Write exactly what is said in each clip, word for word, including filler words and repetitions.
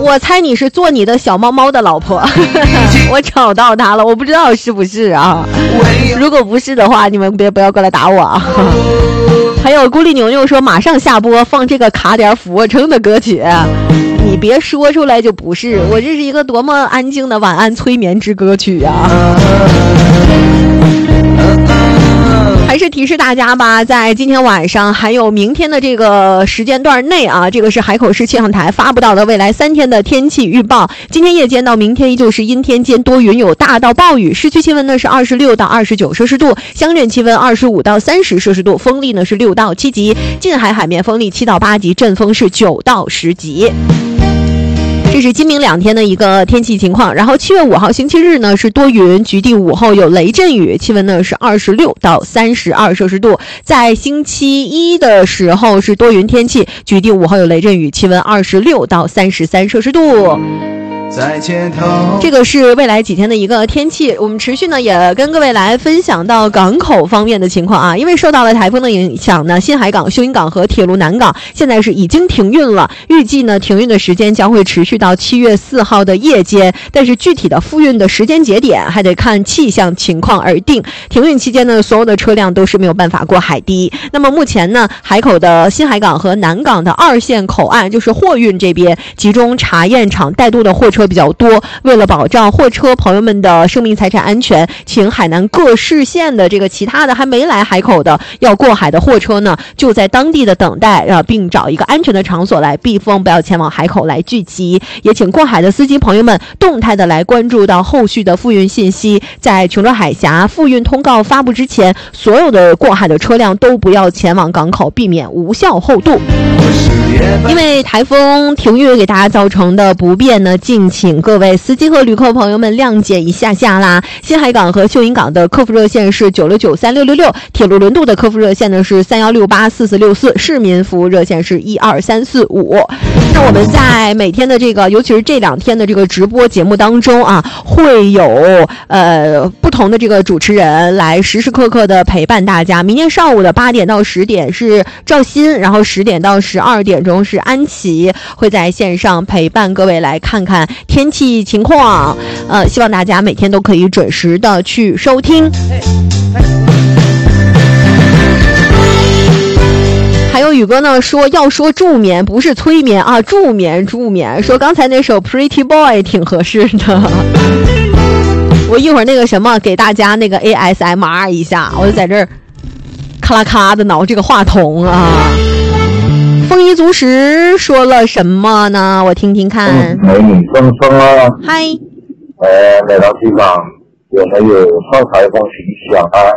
我猜你是做你的小猫猫的老婆。我找到他了，我不知道是不是啊？如果不是的话，你们别不要过来打我啊！还有孤立牛牛说马上下播放这个卡点俯卧撑的歌曲，你别说出来就不是，我这是一个多么安静的晚安催眠之歌曲啊！还是提示大家吧，在今天晚上还有明天的这个时间段内啊，这个是海口市气象台发布到的未来三天的天气预报。今天夜间到明天依旧是阴天间多云，有大到暴雨，市区气温呢是二十六到二十九摄氏度，乡镇气温二十五到三十摄氏度，风力呢是六到七级，近海海面风力七到八级，阵风是九到十级。这是今明两天的一个天气情况。然后七月五号星期日呢是多云，局地午后有雷阵雨，气温呢是二十六到三十二摄氏度。在星期一的时候是多云天气，局地午后有雷阵雨，气温二十六到三十三摄氏度。这个是未来几天的一个天气。我们持续呢也跟各位来分享到港口方面的情况啊，因为受到了台风的影响呢，新海港、秀英港和铁路南港现在是已经停运了，预计呢停运的时间将会持续到七月四号的夜间，但是具体的复运的时间节点还得看气象情况而定。停运期间呢，所有的车辆都是没有办法过海堤。那么目前呢，海口的新海港和南港的二线口岸，就是货运这边集中查验场带渡的货车比较多，为了保障货车朋友们的生命财产安全，请海南各市县的这个其他的还没来海口的要过海的货车呢，就在当地的等待啊，并找一个安全的场所来避风，不要前往海口来聚集。也请过海的司机朋友们动态的来关注到后续的复运信息，在琼州海峡复运通告发布之前，所有的过海的车辆都不要前往港口，避免无效后渡。因为台风停运给大家造成的不便呢，敬请各位司机和旅客朋友们谅解一下下啦。新海港和秀英港的客服热线是九六九三六六六，铁路轮渡的客服热线呢是三幺六八四四六四，市民服务热线是一二三四五。那我们在每天的这个，尤其是这两天的这个直播节目当中啊，会有呃不同的这个主持人来时时刻刻的陪伴大家。明天上午的八点到十点是赵鑫，然后十点到十二点钟是安琪，会在线上陪伴各位来看看天气情况。呃，希望大家每天都可以准时的去收听。还有宇哥呢说要说助眠不是催眠啊，助眠助眠，说刚才那首 Pretty Boy 挺合适的。我一会儿那个什么给大家那个 A S M R 一下，我就在这儿咔啦咔的挠这个话筒啊。丰衣足食说了什么呢？我听听看。 美女生生啊， 嗨， 呃，来到机场有没有受台风影响啊？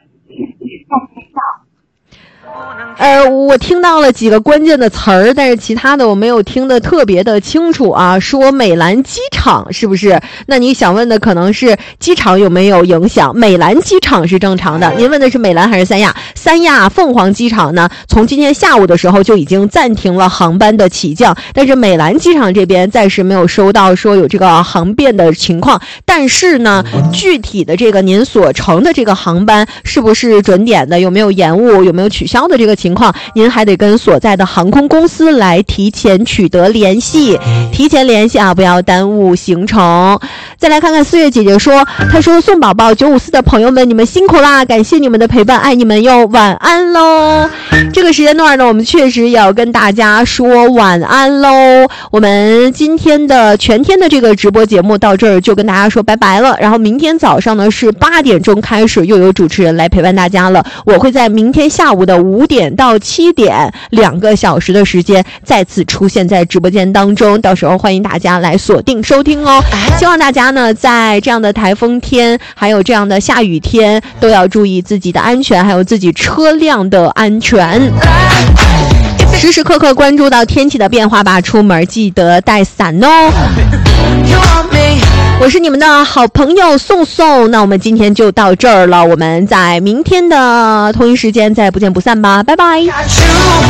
呃，我听到了几个关键的词儿，但是其他的我没有听得特别的清楚啊。说美兰机场是不是？那你想问的可能是机场有没有影响？美兰机场是正常的。您问的是美兰还是三亚？三亚凤凰机场呢，从今天下午的时候就已经暂停了航班的起降，但是美兰机场这边暂时没有收到说有这个航变的情况。但是呢，具体的这个您所乘的这个航班是不是准点的，有没有延误，有没有取消的这个情况，您还得跟所在的航空公司来提前取得联系，提前联系啊，不要耽误行程。再来看看四月姐姐说，她说宋宝宝九五四的朋友们，你们辛苦啦，感谢你们的陪伴，爱你们哟，晚安喽。这个时间段呢，我们确实也要跟大家说晚安喽。我们今天的全天的这个直播节目到这儿就跟大家说拜拜了，然后明天早上呢是八点钟开始，又有主持人来陪伴大家了。我会在明天下午的五点到七点两个小时的时间再次出现在直播间当中，到时候欢迎大家来锁定收听哦。希望大家呢在这样的台风天还有这样的下雨天都要注意自己的安全，还有自己车辆的安全，时时刻刻关注到天气的变化吧，出门记得带伞哦。我是你们的好朋友宋宋，那我们今天就到这儿了，我们在明天的同一时间再不见不散吧，拜拜。